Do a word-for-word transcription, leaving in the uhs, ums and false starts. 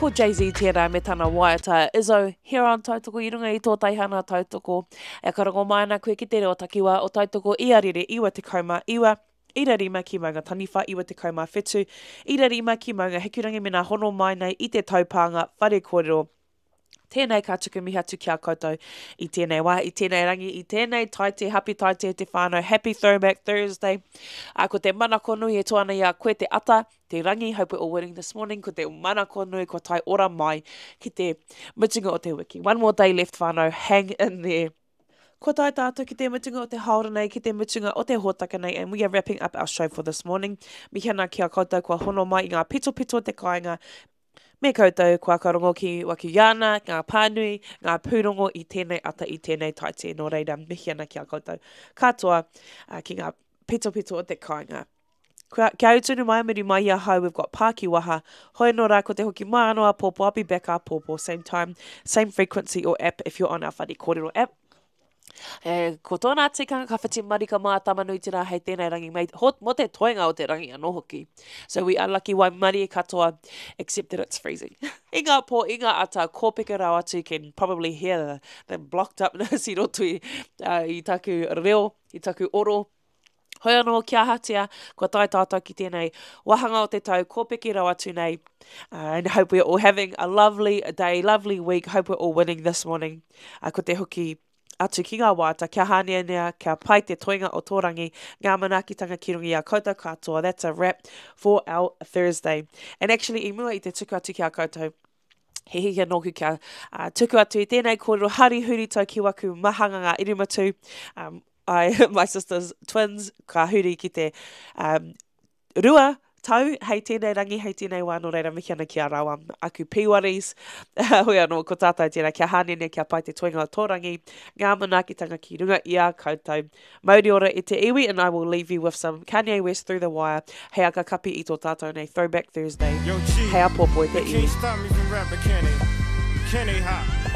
Ko Jay-Z tērā me tana waiata Izzo, here on Tautoko i runga i tō taihana Tautoko. E karango mai ana koe ki te reo takiwa o Tautoko i arere iwa te kauma iwa. Ira rima ki maunga taniwha iwa te kauma whetū. Ira rima ki maunga hekurangi mena hono mai nei i te taupanga whare kōrero. Tēnei ka tuku miha tu kia koutou i tēnei wā, i tēnei rangi, i tēnei taite, happy taite te whānau, happy Throwback Thursday. A ko te mana konui e toana ia koe te ata, te rangi, hope we're all winning this morning, ko te mana konui, ko tai ora mai ki te mutunga o te wiki. One more day left whānau, hang in there. Ko tai tātou ki te mutunga o te haora nei, ki te mutunga o te hōtaka nei, and we are wrapping up our show for this morning. Mihana kia koutou kua hono mai i ngā pito pito o te kāinga, me koutou kua karongo ki Wakuyana, ngā pānui, ngā pūrongo i tēnei ata i tēnei taite. Nō reira, mihi ana kia koutou. Katoa uh, ki ngā pito pito o te kāinga. Kia, kia utunu mai, miri mai ia hau, we've got Pāki Waha. Hoi nō rā, ko te hoki mai anoa pōpō, I'll be back up pōpō, same time, same frequency or app if you're on our Whare Kōrero app. E, ko tōna tikanga ka whiti marika mā tamanui tira hei tēnei rangi mei, ho, mo te toenga o te rangi anō hoki. So we are lucky wai mari e katoa, except that it's freezing. I ngā pō, i ngā ata, kōpeka rau atu, can probably hear the, the blocked up si rotu uh, i taku reo, i taku oro. Hoi anō kia hatia, ko tai tātou ki tēnei wahanga o te tau, kōpeki rau atu nei. Uh, and hope we're all having a lovely day, lovely week. Hope we're all winning this morning. Uh, ko te hoki atu ki ngā wāta, kia hānea nea, kia pai te toinga o tō rangi, ngā manakitanga ki rungi a koutou katoa. That's a wrap for our Thursday. And actually, i mua i te tuku atu ki a koutou, he hika nōku kia uh, tuku atu i tēnei kōrero hari huri tau ki waku mahanga ngā irimatu. Um, I, my sister's twins, ka huri ki te um, rua tau, hei tēnei rangi, hei tēnei wā, nō reira mihi ana kia rawa, aku piwaris, hoi anō, ko tātou tēnā, kia hānene, kia pai te toinga o tō rangi, ngā manakitanga ki runga i a koutou. Mauri ora i te iwi, and I will leave you with some Kanye West Through the Wire, hei aka kapi i tō tātou nei Throwback Thursday, hei a pōpō i te iwi. You can't stop me from rapping, Kenny. Kenny hot.